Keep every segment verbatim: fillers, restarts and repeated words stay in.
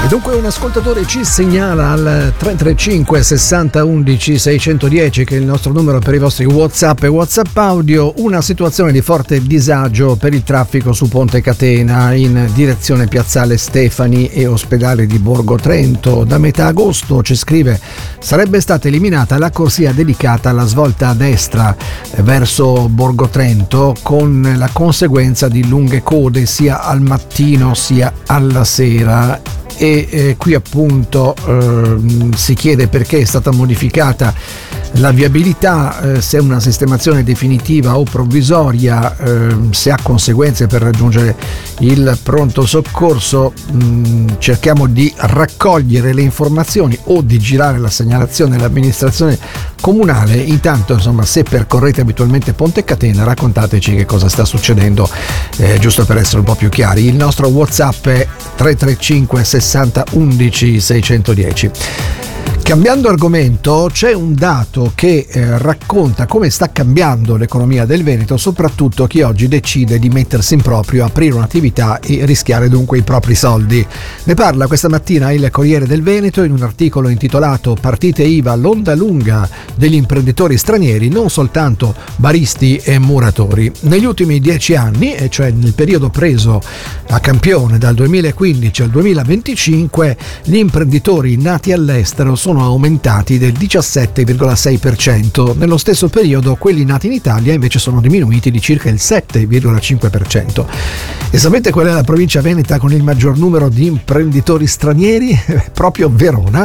Dunque un ascoltatore ci segnala al tre tre cinque sessanta undici seicentodieci, che è il nostro numero per i vostri WhatsApp e WhatsApp audio, una situazione di forte disagio per il traffico su Ponte Catena in direzione Piazzale Stefani e Ospedale di Borgo Trento. Da metà agosto, ci scrive, sarebbe stata eliminata la corsia dedicata alla svolta a destra verso Borgo Trento, con la conseguenza di lunghe code sia al mattino sia alla sera. E eh, qui appunto eh, si chiede perché è stata modificata la viabilità, eh, se è una sistemazione definitiva o provvisoria, eh, se ha conseguenze per raggiungere il pronto soccorso. Mh, cerchiamo di raccogliere le informazioni o di girare la segnalazione all'amministrazione comunale. Intanto, insomma, se percorrete abitualmente Ponte Catena, raccontateci che cosa sta succedendo, eh, giusto per essere un po' più chiari. Il nostro WhatsApp è tre tre cinque sessanta undici seicentodieci. Cambiando argomento, c'è un dato che eh, racconta come sta cambiando l'economia del Veneto, soprattutto chi oggi decide di mettersi in proprio, aprire un'attività e rischiare dunque i propri soldi. Ne parla questa mattina il Corriere del Veneto in un articolo intitolato Partite I V A, l'onda lunga degli imprenditori stranieri, non soltanto baristi e muratori. Negli ultimi dieci anni, e cioè nel periodo preso a campione dal duemilaquindici al duemilaventicinque, gli imprenditori nati all'estero sono aumentati del diciassette virgola sei per cento. Nello stesso periodo quelli nati in Italia invece sono diminuiti di circa il sette virgola cinque per cento. E sapete qual è la provincia veneta con il maggior numero di imprenditori stranieri? Proprio Verona,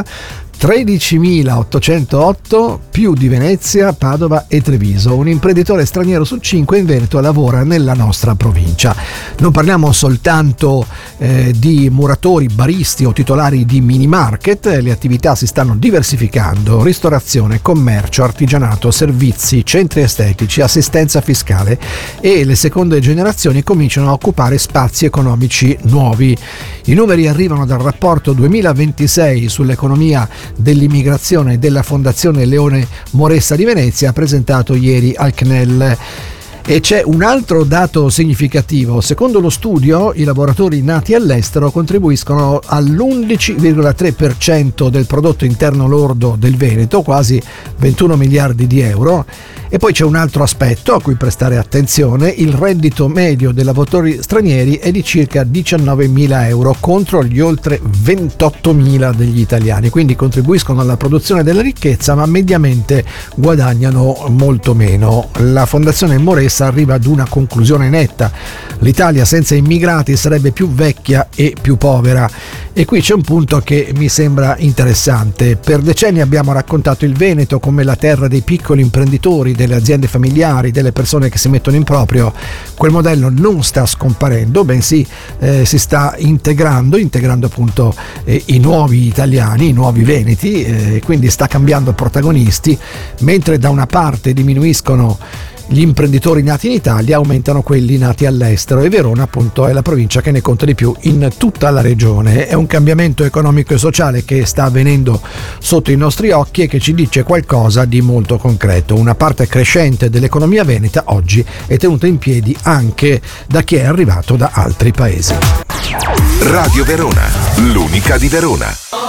tredicimilaottocentootto, più di Venezia, Padova e Treviso. Un imprenditore straniero su cinque in Veneto lavora nella nostra provincia. Non parliamo soltanto eh, di muratori, baristi o titolari di mini market, le attività si stanno diversificando: ristorazione, commercio, artigianato, servizi, centri estetici, assistenza fiscale, e le seconde generazioni cominciano a occupare spazi economici nuovi. I numeri arrivano dal rapporto duemilaventisei sull'economia dell'immigrazione della Fondazione Leone Moressa di Venezia, presentato ieri al C N E L. E c'è un altro dato significativo. Secondo lo studio, i lavoratori nati all'estero contribuiscono all'undici virgola tre per cento del prodotto interno lordo del Veneto, quasi ventuno miliardi di euro. E poi c'è un altro aspetto a cui prestare attenzione: il reddito medio dei lavoratori stranieri è di circa diciannovemila euro contro gli oltre ventottomila degli italiani, quindi contribuiscono alla produzione della ricchezza ma mediamente guadagnano molto meno. La Fondazione Moressa arriva ad una conclusione netta: l'Italia senza immigrati sarebbe più vecchia e più povera. E qui c'è un punto che mi sembra interessante. Per decenni abbiamo raccontato il Veneto come la terra dei piccoli imprenditori, delle aziende familiari, delle persone che si mettono in proprio. Quel modello non sta scomparendo, bensì eh, si sta integrando, integrando appunto eh, i nuovi italiani, i nuovi veneti, eh, quindi sta cambiando protagonisti. Mentre da una parte diminuiscono gli imprenditori nati in Italia, aumentano quelli nati all'estero, e Verona appunto è la provincia che ne conta di più in tutta la regione. È un cambiamento economico e sociale che sta avvenendo sotto i nostri occhi e che ci dice qualcosa di molto concreto. Una parte crescente dell'economia veneta oggi è tenuta in piedi anche da chi è arrivato da altri paesi. Radio Verona, l'unica di Verona.